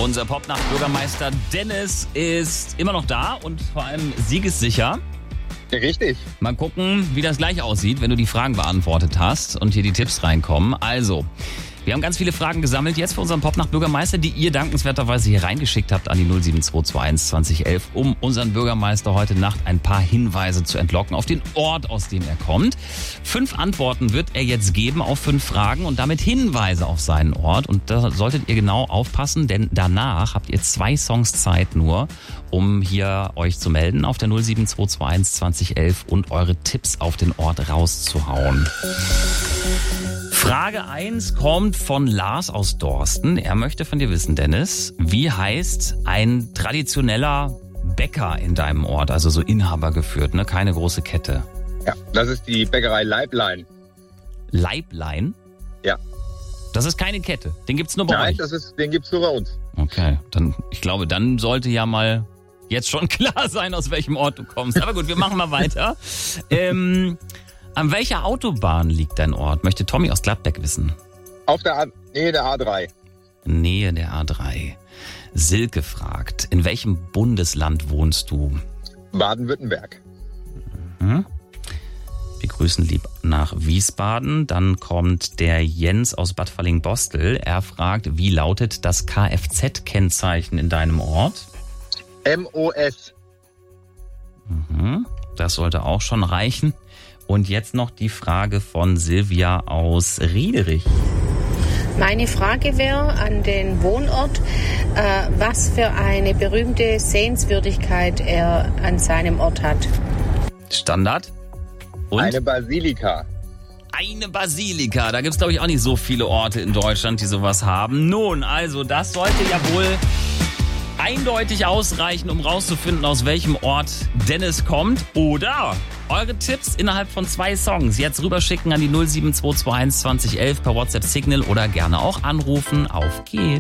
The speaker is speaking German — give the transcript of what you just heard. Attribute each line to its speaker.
Speaker 1: Unser Popnacht-Bürgermeister Dennis ist immer noch da und vor allem siegessicher.
Speaker 2: Richtig.
Speaker 1: Mal gucken, wie das gleich aussieht, wenn du die Fragen beantwortet hast und hier die Tipps reinkommen. Also, wir haben ganz viele Fragen gesammelt jetzt für unseren Popnacht-Bürgermeister, die ihr dankenswerterweise hier reingeschickt habt an die 07221 2011, um unseren Bürgermeister heute Nacht ein paar Hinweise zu entlocken auf den Ort, aus dem er kommt. 5 Antworten wird er jetzt geben auf 5 Fragen und damit Hinweise auf seinen Ort. Und da solltet ihr genau aufpassen, denn danach habt ihr 2 Songs Zeit nur, um hier euch zu melden auf der 07221 2011 und eure Tipps auf den Ort rauszuhauen. Frage 1 kommt von Lars aus Dorsten. Er möchte von dir wissen, Dennis, wie heißt ein traditioneller Bäcker in deinem Ort, also so Inhaber geführt, ne? Keine große Kette.
Speaker 2: Ja, das ist die Bäckerei Leiblein.
Speaker 1: Leiblein?
Speaker 2: Ja.
Speaker 1: Das ist keine Kette, den gibt's nur bei euch?
Speaker 2: Nein, den gibt's nur bei uns.
Speaker 1: Okay, ich glaube, dann sollte ja mal jetzt schon klar sein, aus welchem Ort du kommst. Aber gut, wir machen mal weiter. An welcher Autobahn liegt dein Ort? Möchte Tommy aus Gladbeck wissen.
Speaker 2: Auf der Nähe der A3.
Speaker 1: Nähe der A3. Silke fragt, in welchem Bundesland wohnst du?
Speaker 2: Baden-Württemberg.
Speaker 1: Mhm. Wir grüßen lieb nach Wiesbaden. Dann kommt der Jens aus Bad Falling-Bostel. Er fragt, wie lautet das Kfz-Kennzeichen in deinem Ort?
Speaker 2: MOS.
Speaker 1: Mhm. Das sollte auch schon reichen. Und jetzt noch die Frage von Silvia aus Riederich.
Speaker 3: Meine Frage wäre an den Wohnort, was für eine berühmte Sehenswürdigkeit er an seinem Ort hat.
Speaker 1: Standard? Und?
Speaker 2: Eine Basilika.
Speaker 1: Eine Basilika. Da gibt es, glaube ich, auch nicht so viele Orte in Deutschland, die sowas haben. Nun, also das sollte ja wohl eindeutig ausreichen, um rauszufinden, aus welchem Ort Dennis kommt. Oder eure Tipps innerhalb von 2 Songs jetzt rüberschicken an die 07221 2011 per WhatsApp Signal oder gerne auch anrufen. Auf geht's!